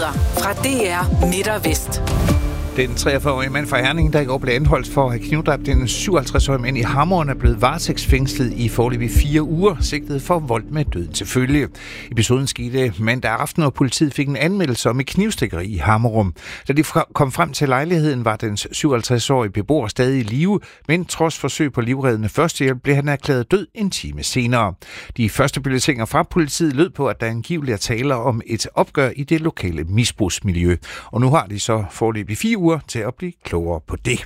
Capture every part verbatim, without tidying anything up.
Nyheder fra D R Midt og Vest. Den treogfyrre-årige mand fra Herning, der i går blev anholdt for at have knivdræbt den syvoghalvtreds-årige mand i Hammerum, er blevet varetægtsfængslet i foreløbig fire uger, sigtet for vold med døden til følge. Episoden skete mandag aften, og politiet fik en anmeldelse om et knivstikkeri i Hammerum. Da de kom frem til lejligheden, var den syvoghalvtreds-årige beboer stadig i live, men trods forsøg på livreddende førstehjælp blev han erklæret død en time senere. De første billetinger fra politiet lød på, at der angiveligt er tale om et opgør i det lokale misbrugsmiljø. Og nu har de så foreløbig fire uger til at blive klogere på det.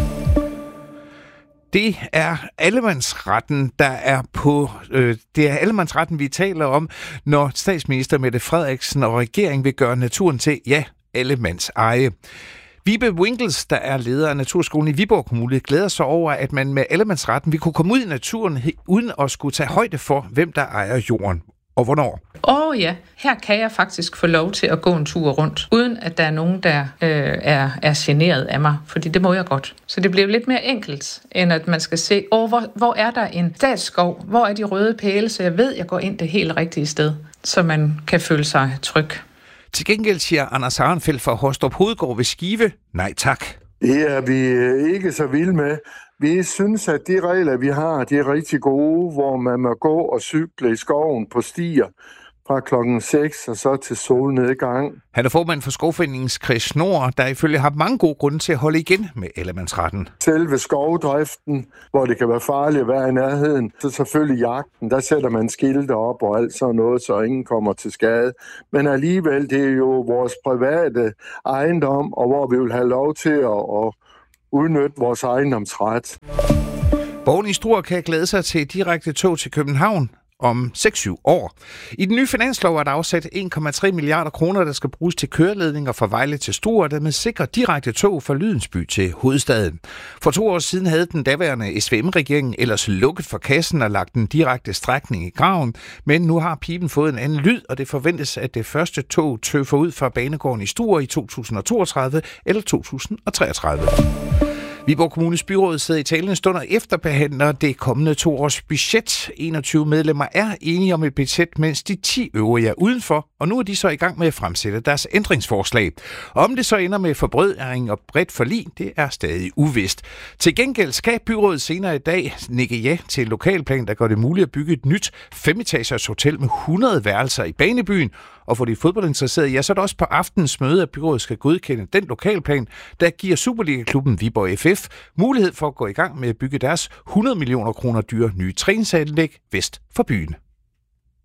Det er allemandsretten, der er på. Øh, det er allemandsretten, vi taler om, når statsminister Mette Frederiksen og regeringen vil gøre naturen til, ja, allemands eje. Vibe Winkels, der er leder af Naturskolen i Viborg Kommune, glæder sig over, at man med allemandsretten vil kunne komme ud i naturen uden at skulle tage højde for, hvem der ejer jorden. Og hvornår? Åh oh, ja, her kan jeg faktisk få lov til at gå en tur rundt, uden at der er nogen, der øh, er, er generet af mig, fordi det må jeg godt. Så det bliver lidt mere enkelt, end at man skal se, oh, hvor, hvor er der en statsskov, hvor er de røde pæle, så jeg ved, at jeg går ind det helt rigtige sted, så man kan føle sig tryg. Til gengæld siger Anders Arenfeldt fra Hostrup Hovedgård ved Skive, nej tak. Det er vi ikke så vilde med. Vi synes, at de regler, vi har, de er rigtig gode, hvor man må gå og cykle i skoven på stier fra klokken seks og så til solnedgang. Han er formand for Skovforeningens Chris Nord, der ifølge har mange gode grunde til at holde igen med allemandsretten. Selve skovdriften, hvor det kan være farligt at være i nærheden, så selvfølgelig jagten, der sætter man skilte op og alt sådan noget, så ingen kommer til skade. Men alligevel, det er jo vores private ejendom, og hvor vi vil have lov til at, at udnytte vores ejendomsret. Borgen i Struer kan glæde sig til direkte tog til København om seks syv år. I den nye finanslov er der afsat en komma tre milliarder kroner, der skal bruges til køreledninger fra Vejle til Struer, og dermed sikre direkte tog fra Lydensby til hovedstaden. For to år siden havde den daværende S V M-regering ellers lukket for kassen og lagt en direkte strækning i graven, men nu har piben fået en anden lyd, og det forventes, at det første tog tøffer ud fra banegården i Struer i to tusind og toogtredive eller to tusind og treogtredive. Viborg Kommunes byråd sidder i talende stund og efterbehandler det kommende to års budget. enogtyve medlemmer er enige om et budget, mens de ti øvrige er udenfor, og nu er de så i gang med at fremsætte deres ændringsforslag. Om det så ender med forbrødring og bredt forlig, det er stadig uvist. Til gengæld skal byrådet senere i dag nikke ja til en lokalplan, der gør det muligt at bygge et nyt femetagers hotel med hundrede værelser i Banebyen. Og for de fodboldinteresserede, ja, så er det også på aftenens møde, at byrådet skal godkende den lokalplan, der giver Superliga-klubben Viborg F F mulighed for at gå i gang med at bygge deres hundrede millioner kroner dyre nye træningsanlæg vest for byen.